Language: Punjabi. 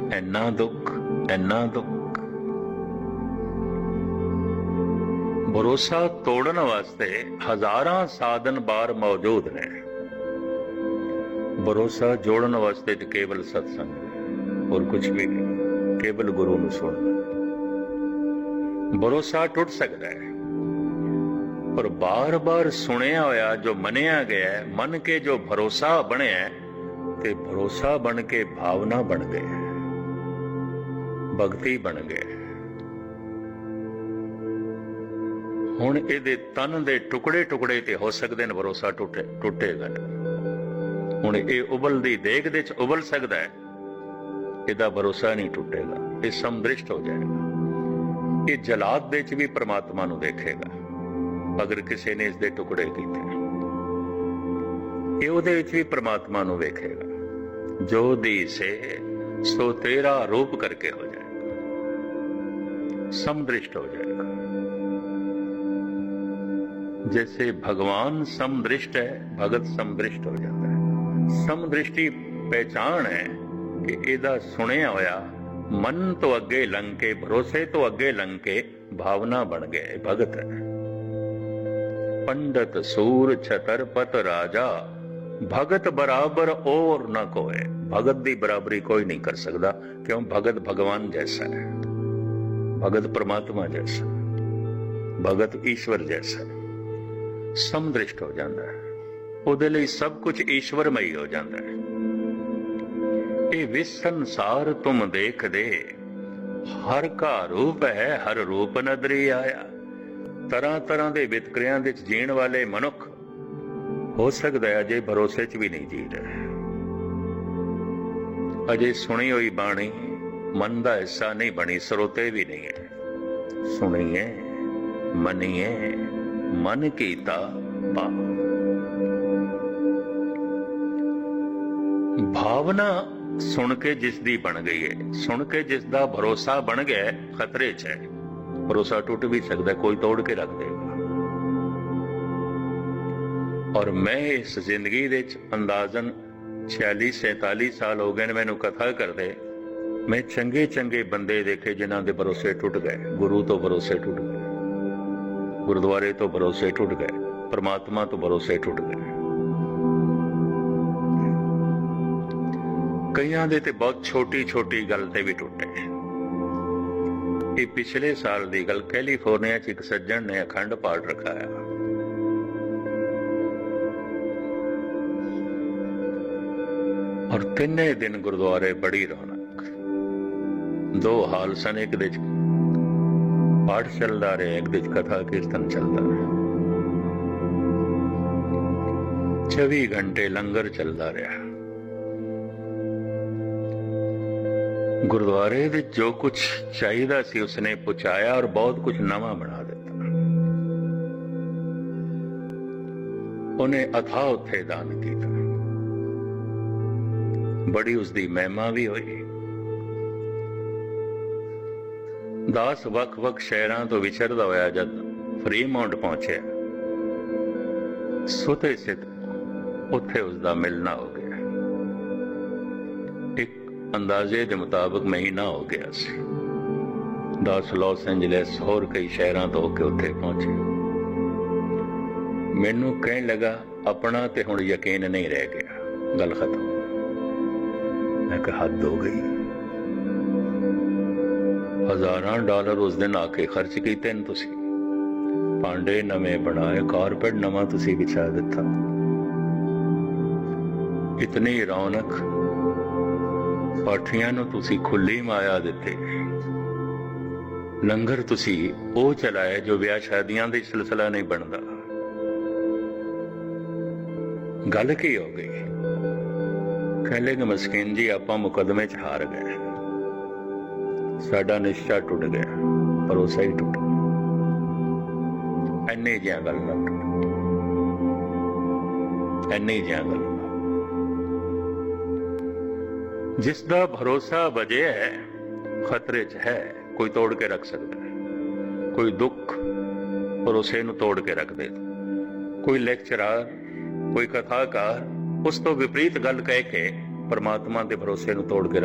ਇੰਨਾ ਦੁੱਖ, ਇੰਨਾ ਦੁੱਖ। ਭਰੋਸਾ ਤੋੜਨ ਵਾਸਤੇ ਹਜ਼ਾਰਾਂ ਸਾਧਨ ਬਾਹਰ ਮੌਜੂਦ ਨੇ। ਭਰੋਸਾ ਜੋੜਨ ਵਾਸਤੇ ਤੇ ਕੇਵਲ ਸਤਸੰਗ, ਹੋਰ ਕੁਝ ਵੀ ਨਹੀਂ, ਕੇਵਲ ਗੁਰੂ ਨੂੰ ਸੁਣਨਾ। ਭਰੋਸਾ ਟੁੱਟ ਸਕਦਾ ਹੈ, ਪਰ ਬਾਰ-ਬਾਰ ਸੁਣਿਆ ਹੋਇਆ ਜੋ ਮੰਨਿਆ ਗਿਆ, ਮੰਨ ਕੇ ਜੋ ਭਰੋਸਾ ਬਣਿਆ, ਤੇ ਭਰੋਸਾ ਬਣ ਕੇ ਭਾਵਨਾ ਬਣ ਗਈ, ਭਗਤੀ ਬਣ ਗਏ। ਹੁਣ ਇਹਦੇ ਤਨ ਦੇ ਟੁਕੜੇ ਟੁਕੜੇ ਤੇ ਹੋ ਸਕਦੇ ਨੇ, ਭਰੋਸਾ ਟੁੱਟੇਗਾ। ਹੁਣ ਇਹ ਉਬਲਦੀ ਦੇਗ ਦੇ ਚ ਉਬਲ ਸਕਦਾ ਹੈ, ਇਹਦਾ ਭਰੋਸਾ ਨਹੀਂ ਟੁੱਟੇਗਾ, ਇਹ ਸਮਦ੍ਰਿਸ਼ਟ ਹੋ ਜਾਏਗਾ। ਇਹ ਜਲਾਦ ਦੇ ਚ ਵੀ ਪ੍ਰਮਾਤਮਾ ਨੂੰ ਦੇਖੇਗਾ ਅਗਰ ਕਿਸੇ ਨੇ ਇਸ ਦੇ ਟੁਕੜੇ ਕੀਤੇ, ਇਹ ਉਹਦੇ ਵਿੱਚ ਵੀ ਪ੍ਰਮਾਤਮਾ ਨੂੰ ਵੇਖੇਗਾ। ਜੋ ਦੀਸੇ ਸੋ ਤੇਰਾ ਰੂਪ ਕਰਕੇ ਹੋ ਜਾਏਗਾ, ਸਮਦ੍ਰਿਸ਼ਟ ਹੋ ਜਾਏਗਾ। जैसे भगवान समदृष्ट है, भगत समदृष्ट हो जाता है। समदृष्टि पहचान है कि ਇਹਦਾ ਸੁਣਿਆ ਹੋਇਆ ਮਨ ਤੋਂ ਅੱਗੇ ਲੰਘ ਕੇ, ਭਰੋਸੇ ਤੋਂ ਅੱਗੇ ਲੰਘ ਕੇ ਭਾਵਨਾ ਬਣ ਗਏ, ਭਗਤ ਹੈ। ਪੰਡਤ ਸੂਰ ਛਤਰਪਤ ਰਾਜਾ, ਭਗਤ ਬਰਾਬਰ ਔਰ ਨਾ ਕੋਏ। ਭਗਤ ਦੀ ਬਰਾਬਰੀ ਕੋਈ ਨਹੀਂ ਕਰ ਸਕਦਾ, ਕਿਉਂ? ਭਗਤ ਭਗਵਾਨ ਜੈਸਾ ਹੈ, ਭਗਤ ਪ੍ਰਮਾਤਮਾ ਜੈਸਾ, ਭਗਤ ਈਸ਼ਵਰ ਜੈਸਾ। ਸਮਦ੍ਰਿਸ਼ਟ ਹੋ ਜਾਂਦਾ ਹੈ, ਉਹਦੇ ਲਈ ਸਭ ਕੁਝ ਈਸ਼ਵਰਮਈ ਹੋ ਜਾਂਦਾ ਹੈ। ਇਹ ਵਿਸ ਸੰਸਾਰ ਤੁਮ ਦੇਖਦੇ, ਹਰ ਕਾ ਰੂਪ ਹੈ, ਹਰ ਰੂਪ ਨਦਰੀ ਆਇਆ। ਤਰ੍ਹਾਂ ਤਰ੍ਹਾਂ ਦੇ ਵਿਤਕਰਿਆਂ ਵਿੱਚ ਜੀਣ ਵਾਲੇ ਮਨੁੱਖ ਹੋ ਸਕਦਾ ਹੈ ਅਜੇ ਭਰੋਸੇ 'ਚ ਵੀ ਨਹੀਂ ਜੀ ਰਹੇ, ਅਜੇ ਸੁਣੀ ਹੋਈ ਬਾਣੀ ਮਨ ਦਾ ਹਿੱਸਾ ਨਹੀਂ ਬਣੀ, ਸਰੋਤੇ ਵੀ ਨਹੀਂ ਹੈ। ਸੁਣੀਏ, ਮੰਨੀਏ, ਮਨ ਕੀਤਾ ਭਾਵ। ਭਾਵਨਾ ਸੁਣ ਕੇ ਜਿਸ ਦੀ ਬਣ ਗਈ ਹੈ, ਸੁਣ ਕੇ ਜਿਸ ਦਾ ਭਰੋਸਾ ਬਣ ਗਿਆ, ਖਤਰੇ 'ਚ ਹੈ। ਭਰੋਸਾ ਟੁੱਟ ਵੀ ਸਕਦਾ, ਕੋਈ ਤੋੜ ਕੇ ਰੱਖ ਦੇਗਾ। ਔਰ ਮੈਂ ਇਸ ਜ਼ਿੰਦਗੀ ਦੇ ਵਿੱਚ ਅੰਦਾਜ਼ਨ 46-47 ਸਾਲ ਹੋ ਗਏ ਨੇ ਮੈਨੂੰ ਕਥਾ ਕਰਦੇ, ਮੈਂ ਚੰਗੇ ਚੰਗੇ ਬੰਦੇ ਦੇਖੇ ਜਿਨ੍ਹਾਂ ਦੇ ਭਰੋਸੇ ਟੁੱਟ ਗਏ। ਗੁਰੂ ਤੋਂ ਭਰੋਸੇ ਟੁੱਟ ਗਏ, ਗੁਰਦੁਆਰੇ ਤੋਂ ਭਰੋਸੇ ਟੁੱਟ ਗਏ, ਪਰਮਾਤਮਾ ਤੋਂ ਭਰੋਸੇ ਟੁੱਟ ਗਏ। ਕਈਆਂ ਦੇ ਤੇ ਬਹੁਤ ਛੋਟੀ ਛੋਟੀ ਗੱਲ ਤੇ ਵੀ ਟੁੱਟੇ। ਇਹ ਪਿਛਲੇ ਸਾਲ ਦੀ ਗੱਲ, ਕੈਲੀਫੋਰਨੀਆ 'ਚ ਇੱਕ ਸੱਜਣ ਨੇ ਅਖੰਡ ਪਾਠ ਰਖਾਇਆ। ਔਰ ਤਿੰਨੇ ਦਿਨ ਗੁਰਦੁਆਰੇ ਬੜੀ ਰੌਣਕ। ਦੋ ਹਾਲ ਸਨ, ਇੱਕ ਦੇ ਪਾਠ ਚੱਲਦਾ ਰਿਹਾ, ਇੱਕ ਦੇ ਕਥਾ ਕੀਰਤਨ ਚੱਲਦਾ ਰਿਹਾ। 24 ਘੰਟੇ ਲੰਗਰ ਚੱਲਦਾ ਰਿਹਾ। ਗੁਰਦੁਆਰੇ ਵਿੱਚ ਜੋ ਕੁਝ ਚਾਹੀਦਾ ਸੀ ਉਸਨੇ ਪਹੁੰਚਾਇਆ ਔਰ ਬਹੁਤ ਕੁਝ ਨਵਾਂ ਬਣਾ ਦਿੱਤਾ। ਉਹਨੇ ਅਥਾਹ ਉੱਥੇ ਦਾਨ ਕੀਤਾ, ਬੜੀ ਉਸਦੀ ਮਹਿਮਾ ਵੀ ਹੋਈ। ਦਾਸ ਵੱਖ-ਵੱਖ ਸ਼ਹਿਰਾਂ ਤੋਂ ਵਿਚਰਦਾ ਹੋਇਆ ਜਦ ਫਰੀਮਾਉਂਟ ਪਹੁੰਚਿਆ, ਸੁਤੇ ਸਿੱਧ ਉੱਥੇ ਉਸਦਾ ਮਿਲਣਾ ਹੋ ਗਿਆ। ਇੱਕ ਅੰਦਾਜ਼ੇ ਦੇ ਮੁਤਾਬਕ ਮਹੀਨਾ ਹੋ ਗਿਆ ਸੀ। ਦਾਸ ਲਾਸ ਐਂਜਲਸ ਹੋਰ ਕਈ ਸ਼ਹਿਰਾਂ ਤੋਂ ਹੋ ਕੇ ਉੱਥੇ ਪਹੁੰਚੇ। ਮੈਨੂੰ ਕਹਿਣ ਲੱਗਾ ਆਪਣਾ ਤੇ ਹੁਣ ਯਕੀਨ ਨਹੀਂ ਰਹਿ ਗਿਆ, ਗੱਲ ਖਤਮ। ਮੈਂ ਕਿਹਾ ਹੱਦ ਹੋ ਗਈ। ਹਜ਼ਾਰਾਂ ਡਾਲਰ ਉਸ ਦਿਨ ਆ ਕੇ ਖਰਚ ਕੀਤੇ ਨੇ ਤੁਸੀਂ, ਭਾਂਡੇ ਨਵੇਂ ਬਣਾਏ, ਕਾਰਪੇਟ ਨਵਾਂ ਤੁਸੀਂ ਵਿਛਾ ਦਿੱਤਾ, ਇਤਨੀ ਰੌਣਕ, ਪਾਠੀਆਂ ਨੂੰ ਤੁਸੀਂ ਖੁੱਲੀ ਮਾਇਆ ਦਿੱਤੇ, ਲੰਗਰ ਤੁਸੀਂ ਉਹ ਚਲਾਇਆ ਜੋ ਵਿਆਹ ਸ਼ਾਦੀਆਂ ਦਾ ਸਿਲਸਿਲਾ ਨਹੀਂ ਬਣਦਾ। ਗੱਲ ਕੀ ਹੋ ਗਈ? ਕਹਿੰਦੇ ਕਿ ਮਸਕੀਨ ਜੀ ਆਪਾਂ ਮੁਕੱਦਮੇ 'ਚ ਹਾਰ ਗਏ, ਸਾਡਾ ਨਿਸ਼ਚਾ ਟੁੱਟ ਗਿਆ, ਭਰੋਸਾ ਹੀ ਟੁੱਟ ਗਿਆ। ਇੰਨੀ ਜਿਹੀਆਂ ਗੱਲਾਂ, ਇੰਨੀ ਜਿਹੀਆਂ ਗੱਲਾਂ। ਜਿਸ ਦਾ ਭਰੋਸਾ ਵਜਿਆ ਹੈ ਖਤਰੇ 'ਚ ਹੈ, ਕੋਈ ਤੋੜ ਕੇ ਰੱਖ ਸਕਦਾ ਹੈ। ਕੋਈ ਦੁੱਖ ਭਰੋਸੇ ਨੂੰ ਤੋੜ ਕੇ ਰੱਖ ਦੇ। ਕੋਈ ਲੈਕਚਰਰ, ਕੋਈ ਕਥਾਕਾਰ ਉਸ ਤੋਂ ਵਿਪਰੀਤ ਗੱਲ ਕਹਿ ਕੇ ਪਰਮਾਤਮਾ ਦੇ ਭਰੋਸੇ ਨੂੰ ਤੋੜ ਕੇ